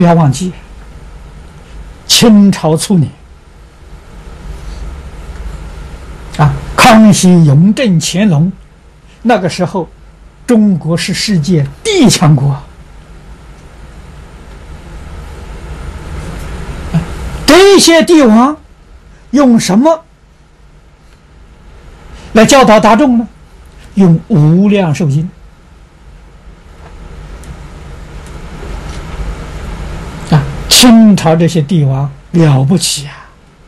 不要忘记，清朝初年康熙、雍正、乾隆，那个时候，中国是世界第一强国。这些帝王用什么来教导大众呢？用无量寿经。清朝这些帝王了不起啊！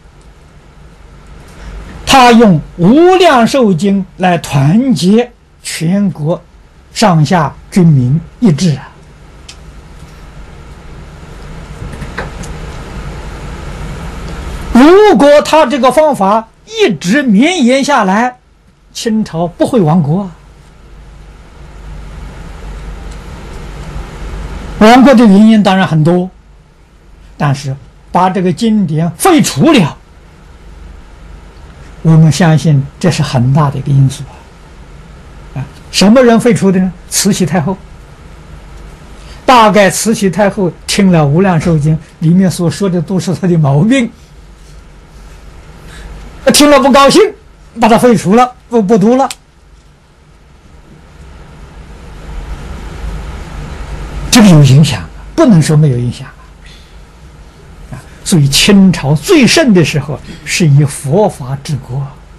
他用无量寿经来团结全国上下军民一致啊！如果他这个方法一直绵延下来，清朝不会亡国啊！亡国的原因当然很多，但是把这个经典废除了，我们相信这是很大的一个因素啊！什么人废除的呢？慈禧太后。大概慈禧太后听了《无量寿经》，里面所说的都是她的毛病，听了不高兴，把它废除了，不读了。这个有影响，不能说没有影响啊！所以清朝最盛的时候是以佛法治国，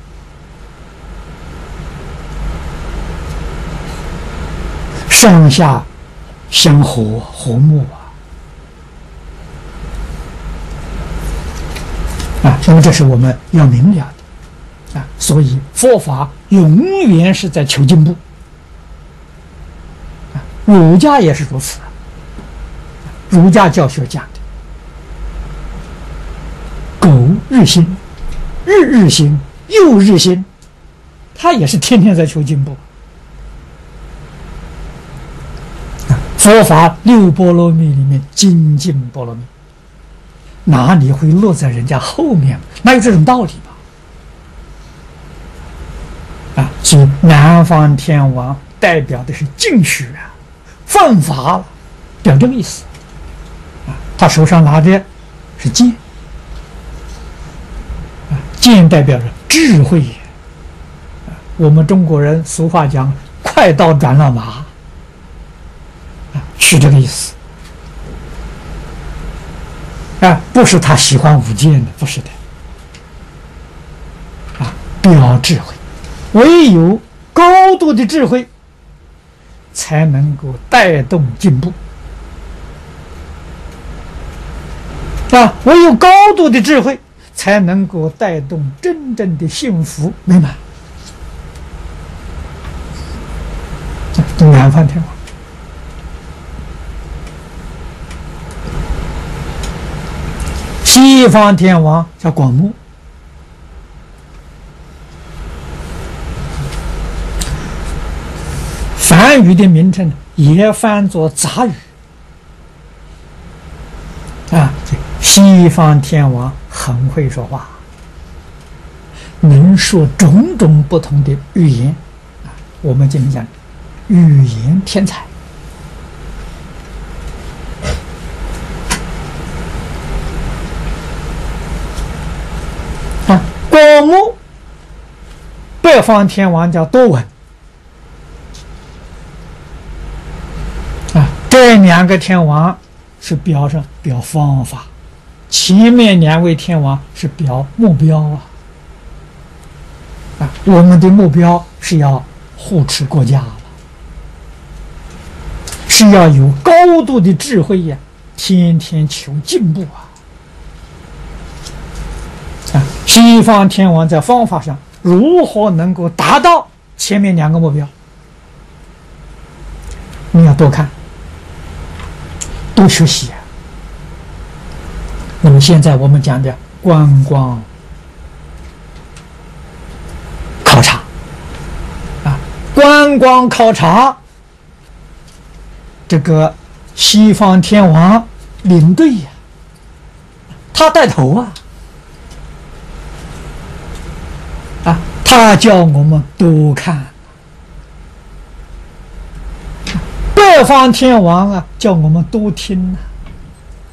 上下相和睦那么这是我们要明了的所以佛法永远是在求进步儒家也是如此儒家教学讲的苟日新，日日新，又日新，他也是天天在求进步佛法六波罗蜜里面精进波罗蜜，哪里会落在人家后面？哪有这种道理吧？所以南方天王代表的是进取犯法了，表这个意思他手上拿的是剑剑代表着智慧我们中国人俗话讲快刀斩乱麻是这个意思不是他喜欢舞剑的，不是的表智慧，唯有高度的智慧才能够带动进步唯有高度的智慧才能够带动真正的幸福美满南方天王西方天王叫广目梵语的名称也翻作杂语西方天王很会说话，能说种种不同的语言我们经常讲语言天才广目北方天王叫多闻这两个天王是表方法，前面两位天王是表目标我们的目标是要护持国家是要有高度的智慧天天求进步西方天王在方法上如何能够达到前面两个目标？你要多看多学习那么现在我们讲的观光考察观光考察这个西方天王领队他带头他叫我们多看北方天王叫我们多听